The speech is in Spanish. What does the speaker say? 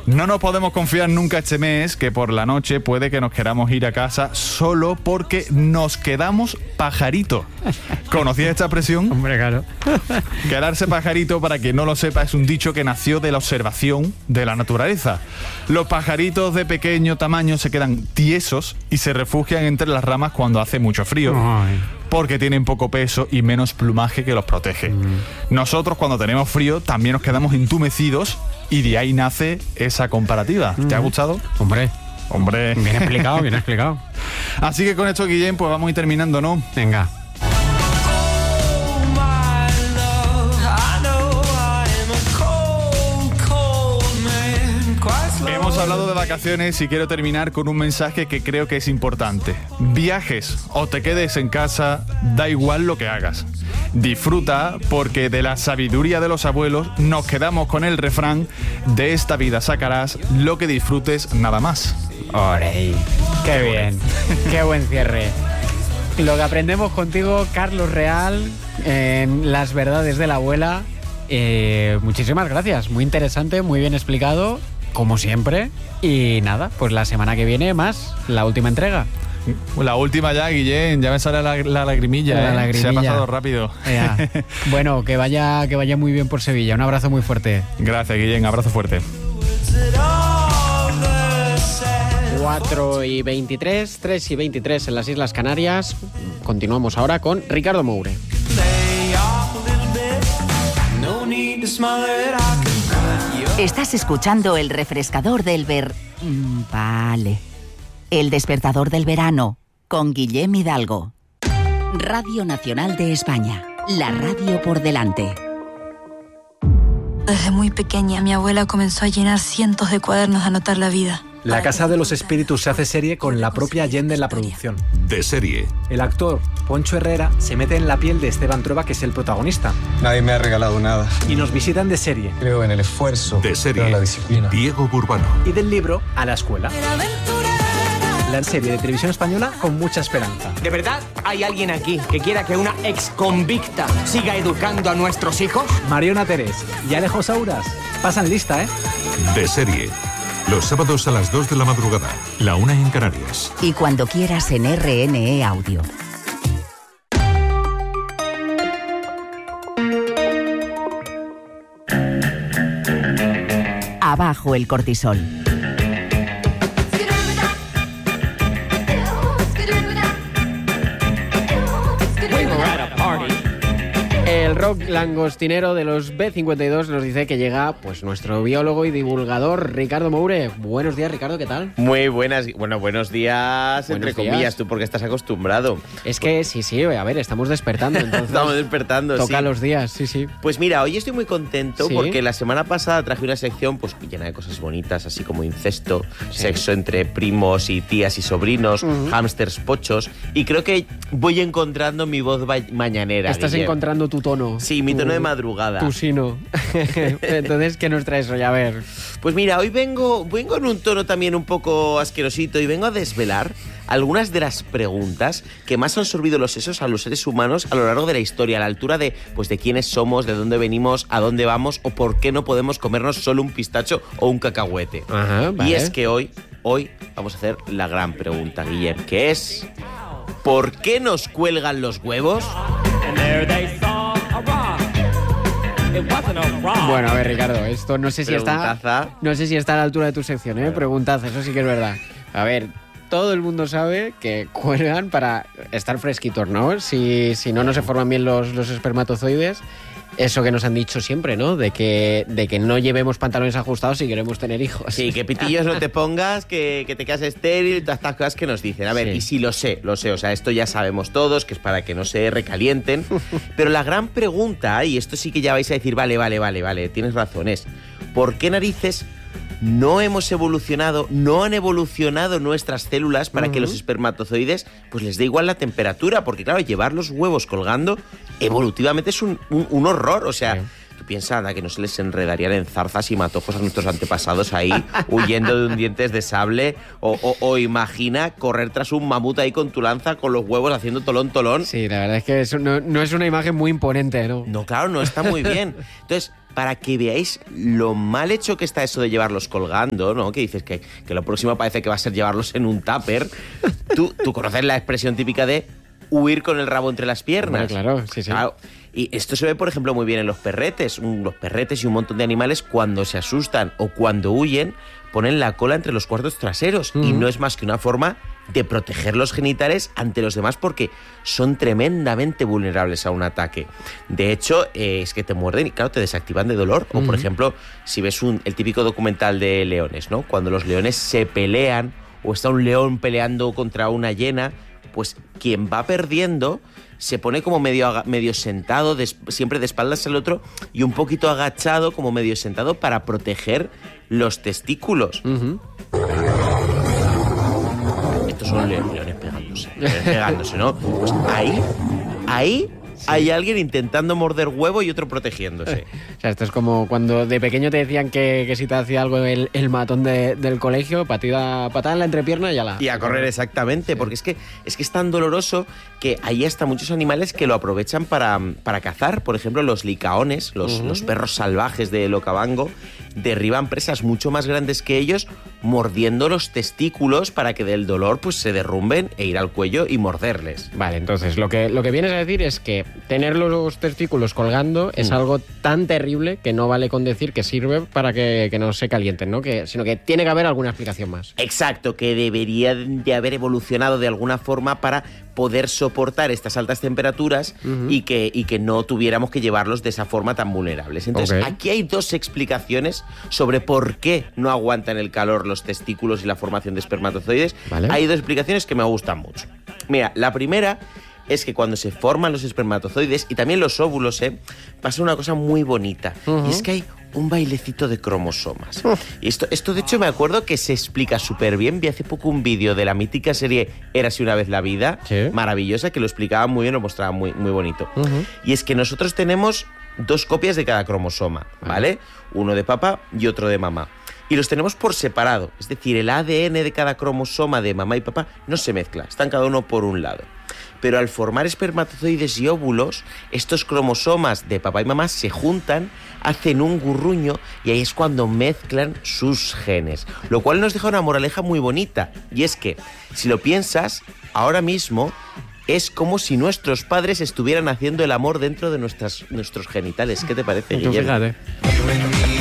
No nos podemos confiar nunca este mes que por la noche puede que nos queramos ir a casa solo porque nos quedamos pajarito. ¿Conocías esta expresión? Hombre, claro. Quedarse pajarito, para quien no lo sepa, es un dicho que nació de la observación de la naturaleza. Los pajaritos de pequeño tamaño se quedan tiesos y se refugian entre las ramas cuando hace mucho frío. Ay. Porque tienen poco peso y menos plumaje que los protege. Nosotros, cuando tenemos frío, también nos quedamos entumecidos y de ahí nace esa comparativa. ¿Te ha gustado? Hombre, Bien explicado, bien explicado. Así que con esto, Guillén, pues vamos a ir terminando, ¿no? Venga. Hemos hablado de vacaciones y quiero terminar con un mensaje que creo que es importante. Viajes o te quedes en casa, da igual lo que hagas. Disfruta, porque de la sabiduría de los abuelos nos quedamos con el refrán: de esta vida sacarás lo que disfrutes nada más. ¡Orey! ¡Qué bien! ¡Qué buen cierre! Lo que aprendemos contigo, Carlos Real, en Las verdades de la abuela. Muchísimas gracias. Muy interesante, muy bien explicado, como siempre. Y nada, pues la semana que viene más, la última entrega. La última ya, Guillén, ya me sale la lagrimilla. La lagrimilla. Se ha pasado rápido. Ya. Bueno, que vaya muy bien por Sevilla. Un abrazo muy fuerte. Gracias, Guillén, abrazo fuerte. 4:23, 3:23 en las Islas Canarias. Continuamos ahora con Ricardo Moure. Estás escuchando el refrescador del Vale. El despertador del verano, con Guillem Hidalgo. Radio Nacional de España, la radio por delante. Desde muy pequeña, mi abuela comenzó a llenar cientos de cuadernos de anotar la vida. La Casa de los Espíritus se hace serie con la propia Allende en la producción. De serie. El actor Poncho Herrera se mete en la piel de Esteban Trueba, que es el protagonista. Nadie me ha regalado nada. Y nos visitan de serie. Creo en el esfuerzo, De serie. pero en la disciplina. Diego Burbano. Y del libro a la escuela. La serie de televisión española con mucha esperanza. ¿De verdad hay alguien aquí que quiera que una exconvicta siga educando a nuestros hijos? Mariona Terés y Alejo Sauras pasan lista, ¿eh? De serie. Los sábados a las 2 de la madrugada, la 1 en Canarias. Y cuando quieras en RNE Audio. Abajo el cortisol. El rock langostinero de los B52 nos dice que llega pues nuestro biólogo y divulgador Ricardo Moure. Buenos días, Ricardo, ¿qué tal? Muy buenas, bueno, buenos días, entre comillas, tú porque estás acostumbrado. Es que sí, a ver, estamos despertando, entonces. Estamos despertando, toca sí. los días, sí. Pues mira, hoy estoy muy contento ¿Sí? porque la semana pasada traje una sección pues llena de cosas bonitas, así como incesto, sexo entre primos y tías y sobrinos, hámsters pochos, y creo que voy encontrando mi voz mañanera. Estás Guillem. encontrando tu tono. Sí, mi tono de madrugada. Tu sino. Entonces, ¿qué nos traes hoy? A ver. Pues mira, hoy vengo en un tono también un poco asquerosito y vengo a desvelar algunas de las preguntas que más han sorbido los sesos a los seres humanos a lo largo de la historia, a la altura de quiénes somos, de dónde venimos, a dónde vamos o por qué no podemos comernos solo un pistacho o un cacahuete. Ajá, vale. Y es que hoy vamos a hacer la gran pregunta, Guillem, que es ¿por qué nos cuelgan los huevos? Bueno, a ver, Ricardo, esto no sé si está a la altura de tu sección, ¿eh? Preguntaza, eso sí que es verdad. A ver, todo el mundo sabe que cuelgan para estar fresquitos, ¿no? Si no se forman bien los espermatozoides. Eso que nos han dicho siempre, ¿no? De que no llevemos pantalones ajustados si queremos tener hijos. Sí, que pitillos no te pongas, que te quedas estéril, todas estas cosas que nos dicen. A ver, Sí. y sí, lo sé, o sea, esto ya sabemos todos, que es para que no se recalienten. Pero la gran pregunta, y esto sí que ya vais a decir, vale, tienes razón, es ¿por qué narices no han evolucionado nuestras células para que los espermatozoides pues les dé igual la temperatura? Porque claro, llevar los huevos colgando evolutivamente es un horror, o sea... Sí. Tú piensas, anda, que no se les enredarían en zarzas y matojos a nuestros antepasados ahí, huyendo de un dientes de sable, o imagina correr tras un mamut ahí con tu lanza, con los huevos haciendo tolón. Sí, la verdad es que eso no es una imagen muy imponente, ¿no? No, claro, no está muy bien. Entonces, para que veáis lo mal hecho que está eso de llevarlos colgando, ¿no? Que dices que lo próximo parece que va a ser llevarlos en un tupper. Tú conoces la expresión típica de huir con el rabo entre las piernas. Claro, sí. Claro. Y esto se ve, por ejemplo, muy bien en los perretes. Los perretes y un montón de animales, cuando se asustan o cuando huyen, ponen la cola entre los cuartos traseros. Y no es más que una forma de proteger los genitales ante los demás, porque son tremendamente vulnerables a un ataque. De hecho, es que te muerden y, claro, te desactivan de dolor. O, por ejemplo, si ves el típico documental de leones, ¿no? Cuando los leones se pelean o está un león peleando contra una hiena, pues quien va perdiendo se pone como medio sentado, siempre de espaldas al otro, y un poquito agachado, como medio sentado, para proteger los testículos. Estos son leones pegándose, ¿no? Pues ahí hay alguien intentando morder huevo y otro protegiéndose. O sea, esto es como cuando de pequeño te decían que si te hacía algo el matón del colegio, patada en la entrepierna y ya la... Y a correr, exactamente, porque es que es tan doloroso que hay hasta muchos animales que lo aprovechan para cazar. Por ejemplo, los licaones, los perros salvajes del Okavango, derriban presas mucho más grandes que ellos, mordiendo los testículos para que del dolor pues se derrumben e ir al cuello y morderles. Vale, entonces lo que vienes a decir es que tener los testículos colgando es algo tan terrible que no vale con decir que sirve para que no se calienten, ¿no? Sino que tiene que haber alguna explicación más. Exacto, que debería de haber evolucionado de alguna forma para poder soportar estas altas temperaturas y que no tuviéramos que llevarlos de esa forma tan vulnerables. Entonces, aquí hay dos explicaciones sobre por qué no aguantan el calor los testículos y la formación de espermatozoides. ¿Vale? Hay dos explicaciones que me gustan mucho. Mira, la primera es que cuando se forman los espermatozoides y también los óvulos, pasa una cosa muy bonita. Y es que hay un bailecito de cromosomas. Y esto de hecho me acuerdo que se explica súper bien. Vi hace poco un vídeo de la mítica serie Érase una vez la vida, maravillosa, que lo explicaba muy bien, lo mostraba muy, muy bonito. Y es que nosotros tenemos 2 copias de cada cromosoma, ¿vale? Uno de papá y otro de mamá. Y los tenemos por separado. Es decir, el ADN de cada cromosoma de mamá y papá no se mezcla. Están cada uno por un lado. Pero al formar espermatozoides y óvulos, estos cromosomas de papá y mamá se juntan, hacen un gurruño y ahí es cuando mezclan sus genes. Lo cual nos deja una moraleja muy bonita. Y es que, si lo piensas, ahora mismo es como si nuestros padres estuvieran haciendo el amor dentro de nuestros genitales. ¿Qué te parece, Guillermo? Fíjate.